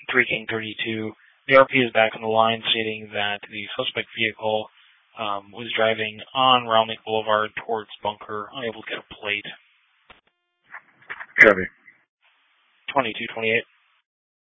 3 King 32. The RP is back on the line stating that the suspect vehicle was driving on Round Lake Boulevard towards Bunker, unable to get a plate. Copy. 2228.